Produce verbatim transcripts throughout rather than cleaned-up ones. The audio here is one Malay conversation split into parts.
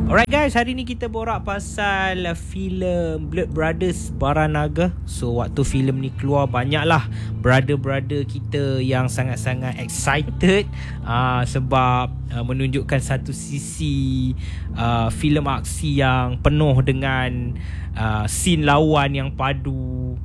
Alright guys, hari ni kita borak pasal filem Blood Brothers Baranaga. So waktu filem ni keluar, banyaklah brother-brother kita yang sangat-sangat excited uh, sebab uh, menunjukkan satu sisi uh, filem aksi yang penuh dengan uh, scene lawan yang padu,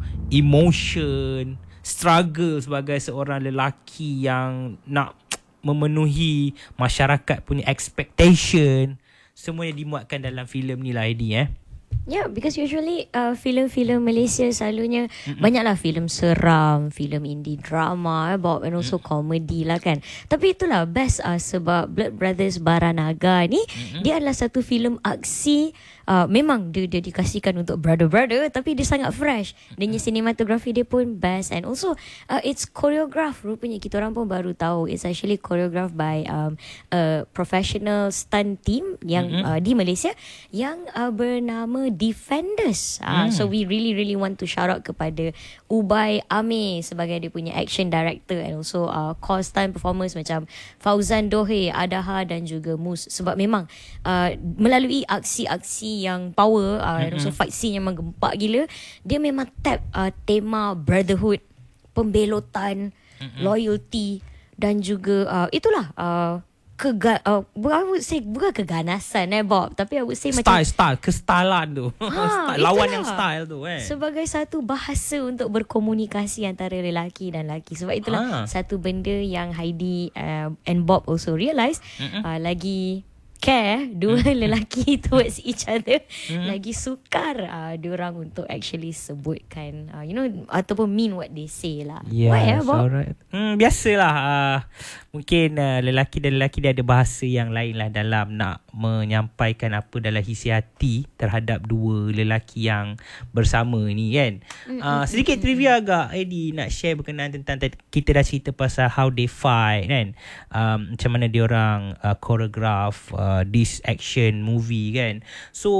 emotion, struggle sebagai seorang lelaki yang nak memenuhi masyarakat punya expectation. Semuanya dimuatkan dalam filem ni lah, Eddie, eh. Yeah, because usually uh, filem-filem Malaysia selalunya mm-hmm. banyaklah filem seram, filem indie drama, about and also mm-hmm. comedy lah kan. Tapi itulah best uh, sebab Blood Brothers Baranaga ni mm-hmm. dia adalah satu filem aksi. Uh, memang dia, dia dikasihkan untuk brother-brother, tapi dia sangat fresh. Dia punya cinematography dia pun best. And also uh, it's choreographed. Rupanya kita orang pun baru tahu it's actually choreographed by um, a professional stunt team yang mm-hmm. uh, di Malaysia yang uh, bernama Defenders. uh, mm. So we really really want to shout out kepada Ubay Amir sebagai dia punya action director, and also uh, core stunt performers macam Fauzan Dohe, Adaha dan juga Mus. Sebab memang uh, melalui aksi-aksi yang power uh, mm-hmm. and also fight scene yang menggempak gila, dia memang tap uh, tema brotherhood, pembelotan, mm-hmm. loyalty dan juga uh, itulah uh, kega uh, I would say bukan keganasan eh Bob, tapi I would say style, macam style kestalan tu. Ha, style, lawan yang style tu eh. Sebagai satu bahasa untuk berkomunikasi antara lelaki dan lelaki. Sebab itulah ha. satu benda yang Heidi uh, and Bob also realise mm-hmm. uh, lagi care dua mm. lelaki towards each other, mm. lagi sukar uh, diorang untuk actually sebutkan uh, you know, ataupun mean what they say lah. Yes, Why eh Bob? Alright. Hmm, biasalah uh, mungkin uh, lelaki dan lelaki dia ada bahasa yang lain lah dalam nak menyampaikan apa dalam isi hati terhadap dua lelaki yang bersama ni kan. Mm, uh, sedikit mm, trivia mm. agak Eddie nak share berkenaan tentang kita dah cerita pasal how they fight kan, um, macam mana diorang uh, choreograph uh, Uh, this action movie kan. So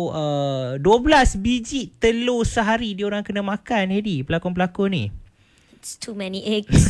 uh, dua belas biji telur sehari diorang kena makan, Hedi, pelakon-pelakon ni. It's too many eggs.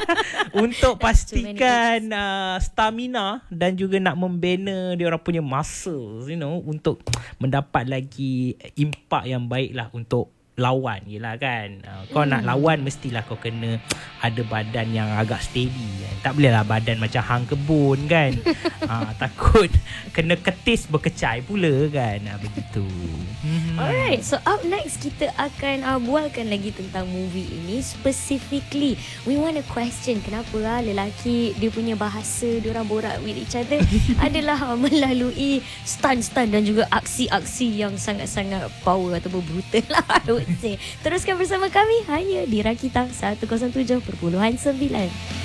Untuk pastikan uh, stamina dan juga nak membina diorang punya muscles, you know, untuk mendapat lagi impak yang baik lah untuk lawan. Yelah kan, uh, kau hmm. nak lawan mestilah kau kena ada badan yang agak steady kan? Tak boleh lah badan macam hang kebun kan. uh, Takut kena ketis berkecai pula kan. uh, Begitu. hmm. Alright, so up next kita akan uh, bualkan lagi tentang movie ini. Specifically we want to question kenapa lah lelaki dia punya bahasa diorang borak with each other adalah uh, melalui stunt-stunt dan juga aksi-aksi yang sangat-sangat power ataupun brutal lah. Teruskan bersama kami hanya di Rakita seratus tujuh perpuluhan sembilan.